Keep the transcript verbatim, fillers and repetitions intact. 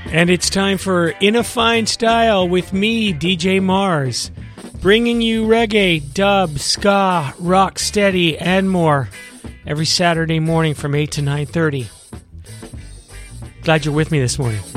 And it's time for In a Fine Style with me, D J Mars, bringing you reggae, dub, ska, rock steady, and more every Saturday morning from eight to nine thirty. Glad you're with me this morning.